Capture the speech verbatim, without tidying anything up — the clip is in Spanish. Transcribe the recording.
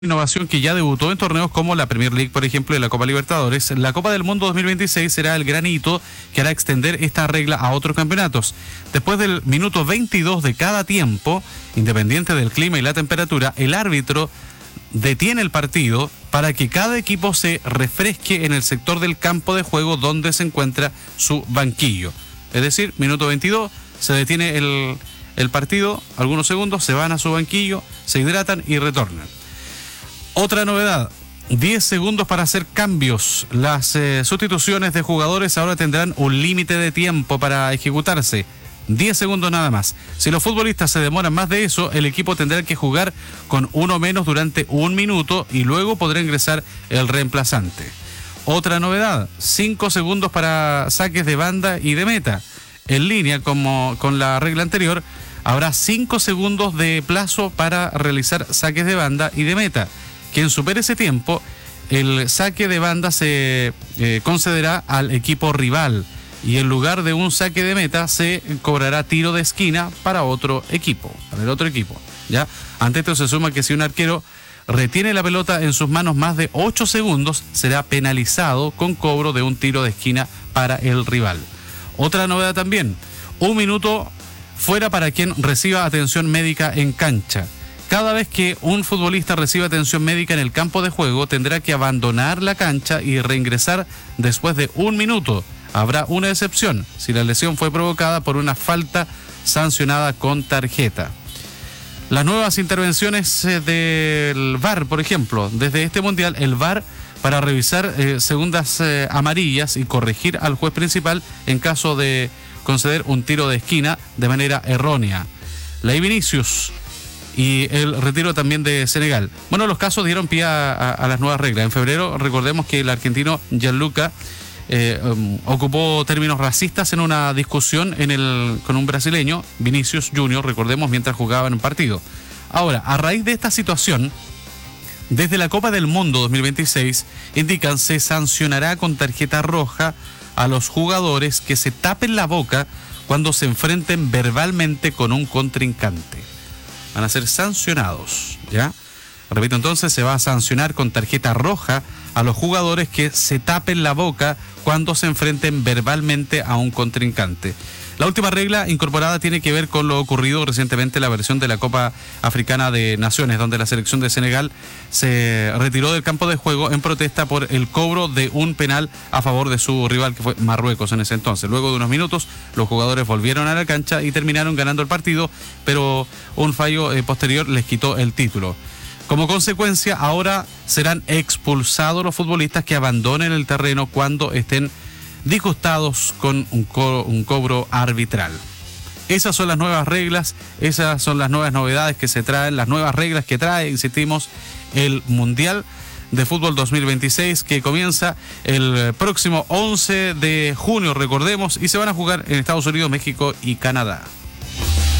Innovación que ya debutó en torneos como la Premier League, por ejemplo, y la Copa Libertadores. La Copa del Mundo dos mil veintiséis será el gran hito que hará extender esta regla a otros campeonatos. Después del minuto veintidós de cada tiempo, independiente del clima y la temperatura, el árbitro detiene el partido para que cada equipo se refresque en el sector del campo de juego donde se encuentra su banquillo. Es decir, minuto veintidós, se detiene el, el partido, algunos segundos, se van a su banquillo, se hidratan y retornan. Otra novedad, diez segundos para hacer cambios. Las eh, sustituciones de jugadores ahora tendrán un límite de tiempo para ejecutarse. diez segundos nada más. Si los futbolistas se demoran más de eso, el equipo tendrá que jugar con uno menos durante un minuto y luego podrá ingresar el reemplazante. Otra novedad, cinco segundos para saques de banda y de meta. En línea como con la regla anterior, habrá cinco segundos de plazo para realizar saques de banda y de meta. Quien supere ese tiempo, el saque de banda se eh, concederá al equipo rival y en lugar de un saque de meta se cobrará tiro de esquina para otro equipo, para el otro equipo, ¿ya? Ante esto se suma que si un arquero retiene la pelota en sus manos más de ocho segundos, será penalizado con cobro de un tiro de esquina para el rival. Otra novedad también, un minuto fuera para quien reciba atención médica en cancha. Cada vez que un futbolista reciba atención médica en el campo de juego, tendrá que abandonar la cancha y reingresar después de un minuto. Habrá una excepción, si la lesión fue provocada por una falta sancionada con tarjeta. Las nuevas intervenciones eh, del V A R, por ejemplo, desde este mundial, el V A R para revisar eh, segundas eh, amarillas y corregir al juez principal en caso de conceder un tiro de esquina de manera errónea. Ley Vinicius y el retiro también de Senegal. Bueno, los casos dieron pie a, a, a las nuevas reglas. En febrero, recordemos que el argentino Gianluca eh, um, ocupó términos racistas en una discusión en el, con un brasileño, Vinicius Junior, recordemos, mientras jugaban un partido. Ahora, a raíz de esta situación, desde la Copa del Mundo dos mil veintiséis, indican se sancionará con tarjeta roja a los jugadores que se tapen la boca cuando se enfrenten verbalmente con un contrincante. Van a ser sancionados, ¿ya? Repito, entonces, se va a sancionar con tarjeta roja a los jugadores que se tapen la boca cuando se enfrenten verbalmente a un contrincante. La última regla incorporada tiene que ver con lo ocurrido recientemente en la versión de la Copa Africana de Naciones, donde la selección de Senegal se retiró del campo de juego en protesta por el cobro de un penal a favor de su rival, que fue Marruecos en ese entonces. Luego de unos minutos, los jugadores volvieron a la cancha y terminaron ganando el partido, pero un fallo eh, posterior les quitó el título. Como consecuencia, ahora serán expulsados los futbolistas que abandonen el terreno cuando estén disgustados con un, co- un cobro arbitral. Esas son las nuevas reglas, esas son las nuevas novedades que se traen, las nuevas reglas que trae, insistimos, el Mundial de Fútbol dos mil veintiséis, que comienza el próximo once de junio, recordemos, y se van a jugar en Estados Unidos, México y Canadá.